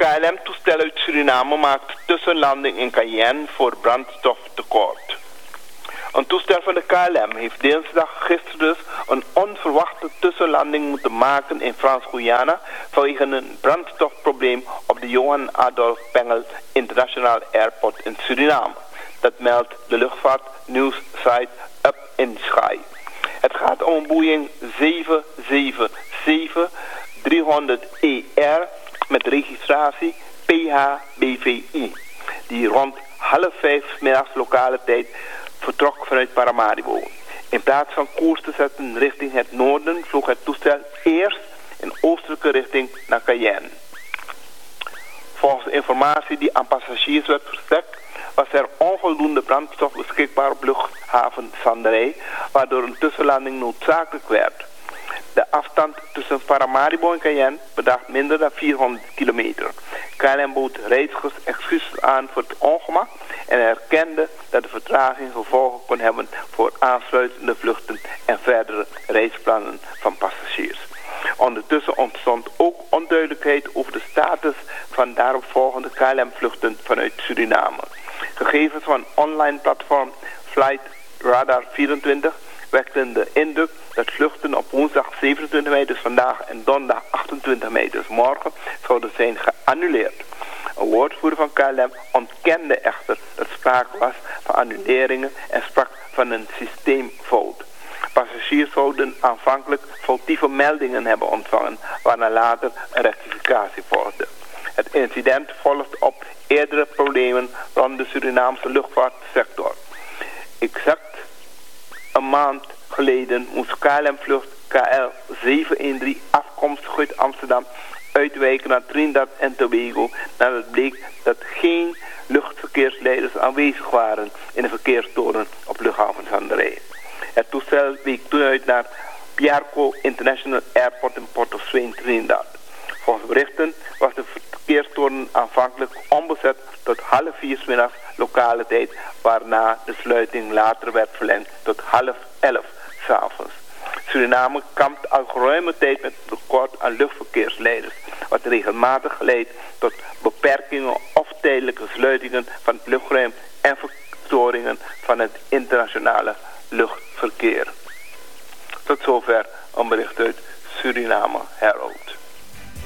KLM-toestel uit Suriname maakt tussenlanding in Cayenne voor brandstoftekort. Een toestel van de KLM heeft dinsdag gisteren dus een onverwachte tussenlanding moeten maken in Frans-Guyana vanwege een brandstofprobleem op de Johan Adolf Pengel International Airport in Suriname. Dat meldt de luchtvaartnieuwssite Up in Sky. Het gaat om een Boeing 777-300ER met registratie PHBVI, die rond 4:30 middags lokale tijd vertrok vanuit Paramaribo. In plaats van koers te zetten richting het noorden vloog het toestel eerst in oostelijke richting naar Cayenne. Volgens de informatie die aan passagiers werd verstrekt was er onvoldoende brandstof beschikbaar op luchthaven Sandaré, waardoor een tussenlanding noodzakelijk werd. De afstand tussen Paramaribo en Cayenne bedraagt minder dan 400 kilometer. KLM bood reizigers excuses aan voor het ongemak en erkende dat de vertraging gevolgen kon hebben voor aansluitende vluchten en verdere reisplannen van passagiers. Ondertussen ontstond ook onduidelijkheid over de status van daaropvolgende KLM-vluchten vanuit Suriname. Gegevens van online platform Flight Radar 24 wekten de indruk dat vluchten op woensdag 27 mei, dus vandaag, en donderdag 28 mei, dus morgen, zouden zijn geannuleerd. Een woordvoerder van KLM ontkende echter dat sprake was van annuleringen en sprak van een systeemfout. Passagiers zouden aanvankelijk foutieve meldingen hebben ontvangen, waarna later een rectificatie volgde. Het incident volgt op eerdere problemen rond de Surinaamse luchtvaartsector. Exact een maand geleden moest KLM-vlucht KL 713 afkomstig uit Amsterdam uitwijken naar Trinidad en Tobago nadat het bleek dat geen luchtverkeersleiders aanwezig waren in de verkeerstoren op luchthaven Sandaré. Het toestel week toen uit naar Piarco International Airport in Port of Spain, Trinidad. Volgens berichten was de verkeerstoren aanvankelijk onbezet tot 4:30 middags lokale tijd, waarna de sluiting later werd verlengd tot 10:30 s'avonds. Suriname kampt al geruime tijd met tekort aan luchtverkeersleiders, wat regelmatig leidt tot beperkingen of tijdelijke sluitingen van het luchtruim en verstoringen van het internationale luchtverkeer. Tot zover een bericht uit Suriname Herald.